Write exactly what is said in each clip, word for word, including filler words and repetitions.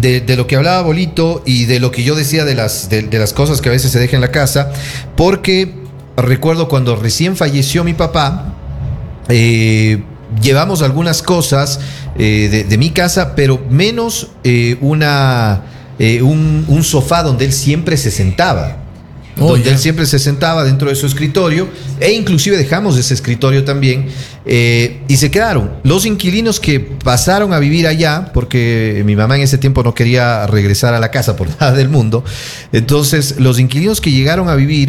de, de lo que hablaba Bolito y de lo que yo decía de las, de, de las cosas que a veces se dejan en la casa, porque recuerdo cuando recién falleció mi papá, eh, llevamos algunas cosas eh, de, de mi casa, pero menos eh, una, eh, un, un sofá donde él siempre se sentaba. Oh, donde yeah. él siempre se sentaba dentro de su escritorio, e inclusive dejamos ese escritorio también, eh, y se quedaron los inquilinos que pasaron a vivir allá, porque mi mamá en ese tiempo no quería regresar a la casa por nada del mundo. Entonces los inquilinos que llegaron a vivir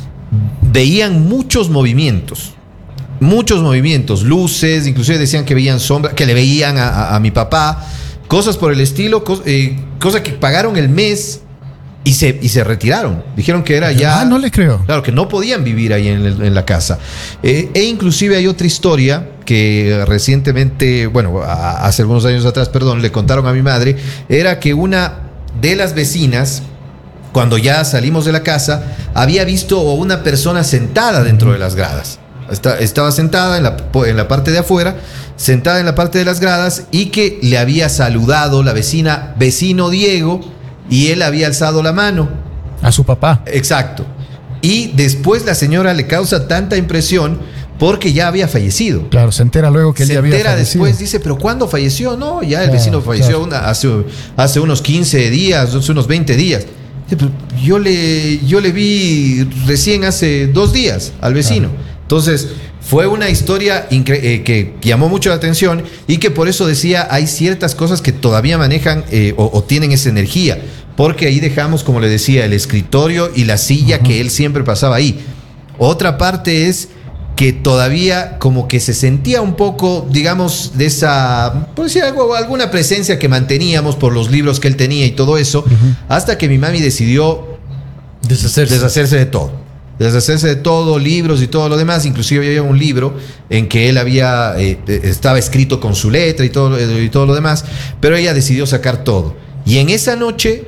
veían muchos movimientos, muchos movimientos, luces, inclusive decían que veían sombras, que le veían a, a, a mi papá, cosas por el estilo, cos, eh, cosas que pagaron el mes y se, y se retiraron. Dijeron que era ya... Ah, no le creo. Claro, que no podían vivir ahí en, el, en la casa. Eh, e inclusive hay otra historia que recientemente, bueno, a, hace algunos años atrás, perdón, le contaron a mi madre, era que una de las vecinas, cuando ya salimos de la casa, había visto a una persona sentada dentro de las gradas. Está, estaba sentada en la, en la parte de afuera, sentada en la parte de las gradas, y que le había saludado la vecina, vecino Diego, y él había alzado la mano. A su papá. Exacto. Y después la señora le causa tanta impresión porque ya había fallecido. Claro, se entera luego que él se ya había fallecido. Se entera después, dice, ¿pero cuándo falleció? No, ya el claro, vecino falleció claro. una, hace, hace unos quince días, hace unos veinte días. Yo le, yo le vi recién hace dos días al vecino. Claro. Entonces, fue una historia incre- eh, que llamó mucho la atención, y que por eso decía, hay ciertas cosas que todavía manejan eh, o, o tienen esa energía, porque ahí dejamos, como le decía, el escritorio y la silla uh-huh. que él siempre pasaba ahí. Otra parte es que todavía como que se sentía un poco, digamos, de esa, por decir algo, alguna presencia que manteníamos por los libros que él tenía y todo eso, uh-huh. hasta que mi mami decidió deshacerse, deshacerse de todo. Deshacerse de todo, libros y todo lo demás. Inclusive había un libro en que él había eh, estaba escrito con su letra y todo, y todo lo demás, pero ella decidió sacar todo. Y en esa noche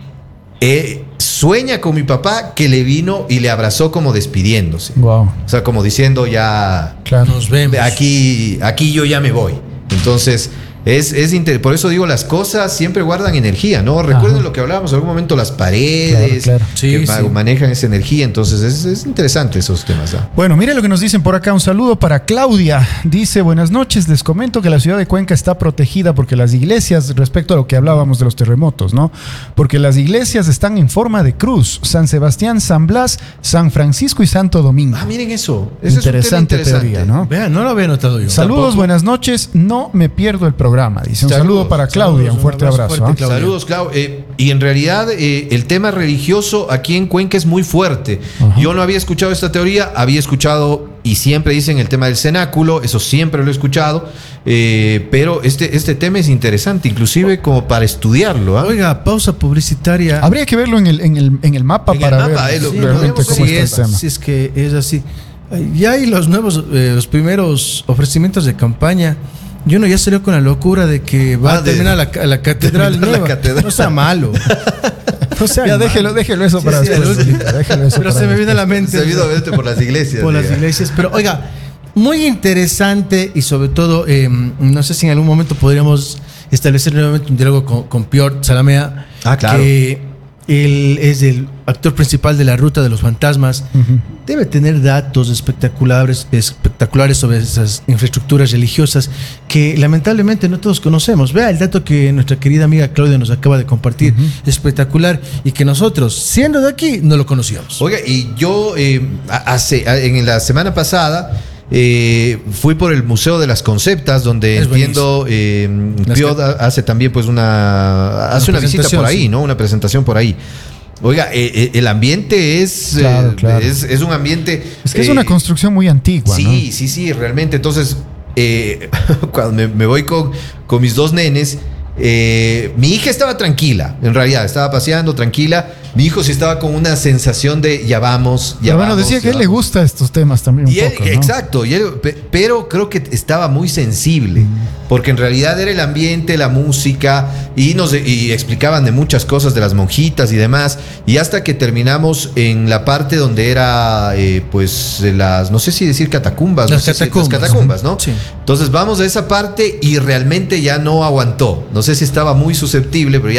eh, sueña con mi papá, que le vino y le abrazó como despidiéndose. Wow. O sea, como diciendo ya, claro. Nos vemos. Aquí, aquí yo ya me voy. Entonces, es, es inter... por eso digo, las cosas siempre guardan energía, ¿no? Recuerden Ajá. lo que hablábamos en algún momento, las paredes, claro, claro. Sí, que sí. manejan esa energía. Entonces, es, es interesante esos temas, ¿no? Bueno, mire lo que nos dicen por acá. Un saludo para Claudia. Dice, buenas noches, les comento que la ciudad de Cuenca está protegida porque las iglesias, respecto a lo que hablábamos de los terremotos, ¿no? Porque las iglesias están en forma de cruz: San Sebastián, San Blas, San Francisco y Santo Domingo. Ah, miren eso. Ese interesante, es un tema interesante teoría, ¿no? Vean, no lo había notado yo. Saludos, Tampoco. Buenas noches. No me pierdo el programa. Dice un saludo, Saludos, para Claudia. saludos, un fuerte un abrazo abrazo. fuerte, ¿eh? Claudia. Saludos, Clau. Eh, y en realidad eh, el tema religioso aquí en Cuenca es muy fuerte. Ajá. Yo no había escuchado esta teoría, había escuchado, y siempre dicen el tema del cenáculo, eso siempre lo he escuchado, eh, pero este, este tema es interesante, inclusive como para estudiarlo. ¿eh? Oiga, pausa publicitaria. Habría que verlo en el, en el, en el mapa En el para mapa, ver eh, lo- sí, lo realmente podemos cómo ver. está Si el es, tema. si es que es así. Ya hay los nuevos, eh, los primeros ofrecimientos de campaña. Y uno ya salió con la locura de que va Ah, a de- terminar la, la catedral terminar la nueva. catedral. No sea malo. No sea Ya malo. déjelo, déjelo eso Sí, para sí, después. el último. Déjelo eso Pero para se me viene a después. la mente. Se ha ido obviamente por las iglesias. Por las diga. iglesias. Pero oiga, muy interesante, y sobre todo, eh, no sé si en algún momento podríamos establecer nuevamente un diálogo con, con Piotr Salamea. Ah, claro. Que él es el actor principal de La Ruta de los Fantasmas. Ujú. Debe tener datos espectaculares, espectaculares sobre esas infraestructuras religiosas que lamentablemente no todos conocemos. Vea el dato que nuestra querida amiga Claudia nos acaba de compartir. Uh-huh. Espectacular, y que nosotros, siendo de aquí, no lo conocíamos. Oiga, y yo eh, hace, en la semana pasada eh, fui por el Museo de las Conceptas, donde Es entiendo eh, Las Piotr que- hace también pues una hace Una una, visita presentación, por ahí, sí. ¿no? Una presentación por ahí. Oiga, eh, eh, el ambiente es, Claro, eh, claro. es es un ambiente. Es que es eh, una construcción muy antigua, Sí, ¿no? sí, sí, realmente. Entonces, eh, cuando me, me voy con, con mis dos nenes, eh, mi hija estaba tranquila, en realidad, estaba paseando tranquila. Mi hijo sí estaba con una sensación de ya vamos, ya Pero bueno, vamos. decía que ya a él le vamos. gusta estos temas también un Y él, poco, ¿no? exacto, y él- pe- pero creo que estaba muy sensible, porque en realidad era el ambiente, la música, y nos y explicaban de muchas cosas, de las monjitas y demás, y hasta que terminamos en la parte donde era, eh, pues, de las, no sé si decir catacumbas, Las no sé si- catacumbas. las catacumbas, ¿no? Sí. Entonces vamos a esa parte y realmente ya no aguantó, no sé si estaba muy susceptible, pero ya